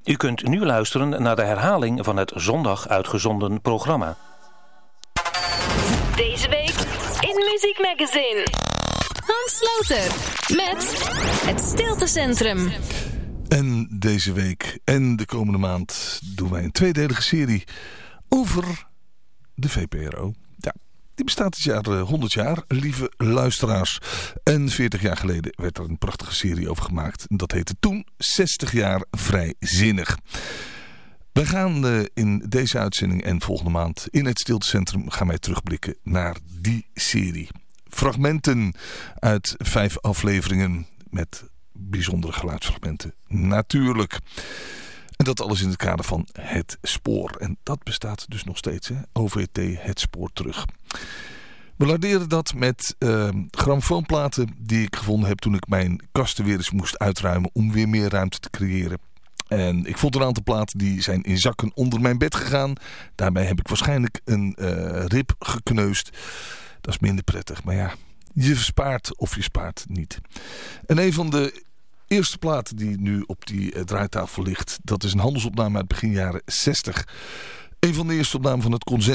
U kunt nu luisteren naar de herhaling van het zondag uitgezonden programma. Deze week in Muziek Magazine. Hans Sloter met Het Stiltecentrum. En deze week en de komende maand doen wij een tweedelige serie over de VPRO. Ja, die bestaat dit jaar 100 jaar, lieve luisteraars. En 40 jaar geleden werd er een prachtige serie over gemaakt. Dat heette toen 60 jaar vrijzinnig. Wij gaan in deze uitzending en volgende maand in het Stiltecentrum gaan wij terugblikken naar die serie. Fragmenten uit 5 afleveringen met bijzondere geluidsfragmenten natuurlijk. En dat alles in het kader van Het Spoor. En dat bestaat dus nog steeds, hè? OVT Het Spoor terug. We larderen dat met grammofoonplaten die ik gevonden heb toen ik mijn kasten weer eens moest uitruimen om weer meer ruimte te creëren. En ik vond een aantal platen die zijn in zakken onder mijn bed gegaan. Daarbij heb ik waarschijnlijk een rib gekneusd. Dat is minder prettig, maar ja, je spaart of je spaart niet. En een van de eerste platen die nu op die draaitafel ligt, dat is een handelsopname uit begin jaren 60. Een van de eerste opnamen van het